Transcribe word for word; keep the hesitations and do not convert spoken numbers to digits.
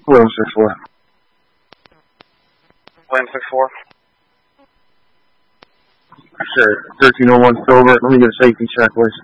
William six four. William six four. Sure. thirteen oh one Silver. Let me get a safety check, please.